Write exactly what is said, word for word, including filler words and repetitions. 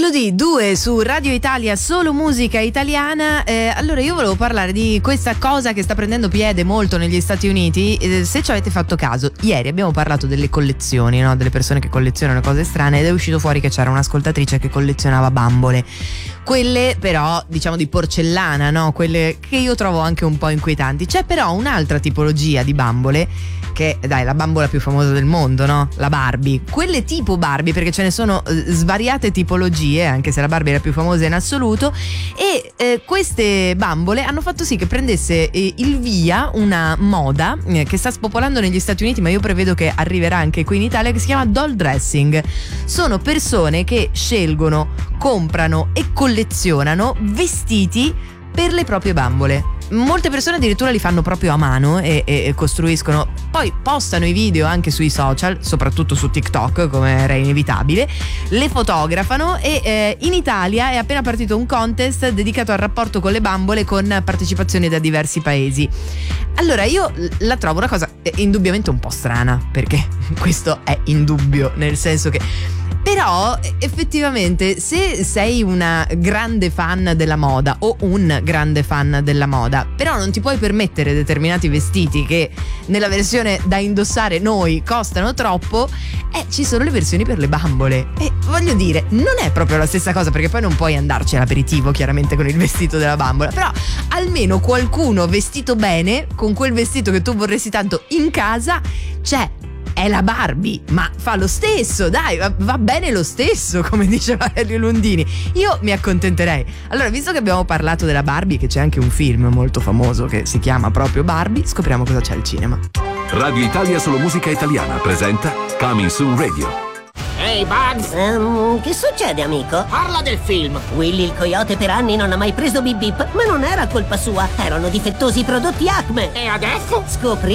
Elodie due su Radio Italia, solo musica italiana. Eh, allora io volevo parlare di questa cosa che sta prendendo piede molto negli Stati Uniti. Eh, se ci avete fatto caso, ieri abbiamo parlato delle collezioni, no? Delle persone che collezionano cose strane, ed è uscito fuori che c'era un'ascoltatrice che collezionava bambole. Quelle però diciamo di porcellana, no? Quelle che io trovo anche un po' inquietanti. C'è però un'altra tipologia di bambole che, dai, la bambola più famosa del mondo, no? La Barbie. Quelle tipo Barbie, perché ce ne sono eh, svariate tipologie, anche se la Barbie è la più famosa in assoluto. E eh, queste bambole hanno fatto sì che prendesse eh, il via una moda eh, che sta spopolando negli Stati Uniti, ma io prevedo che arriverà anche qui in Italia, che si chiama doll dressing. Sono persone che scelgono, comprano e collezionano vestiti per le proprie bambole. Molte persone addirittura li fanno proprio a mano e, e, e costruiscono, poi postano i video anche sui social, soprattutto su TikTok, come era inevitabile, le fotografano e eh, in Italia è appena partito un contest dedicato al rapporto con le bambole con partecipazioni da diversi paesi. Allora io la trovo una cosa indubbiamente un po' strana, perché questo è indubbio, nel senso che però effettivamente se sei una grande fan della moda o un grande fan della moda, però non ti puoi permettere determinati vestiti che nella versione da indossare noi costano troppo, eh, ci sono le versioni per le bambole. E voglio dire, non è proprio la stessa cosa, perché poi non puoi andarci all'aperitivo chiaramente con il vestito della bambola, però almeno qualcuno vestito bene con quel vestito che tu vorresti tanto in casa c'è. È la Barbie, ma fa lo stesso, dai, va, va bene lo stesso, come dice Valerio Lundini. Io mi accontenterei. Allora, visto che abbiamo parlato della Barbie, che c'è anche un film molto famoso che si chiama proprio Barbie, scopriamo cosa c'è al cinema. Radio Italia Solo Musica Italiana presenta Coming Soon Radio. Ehi, hey Bugs! Um, che succede, amico? Parla del film! Willy il coyote per anni non ha mai preso Bip Bip, ma non era colpa sua, erano difettosi i prodotti Acme. E adesso? Scopri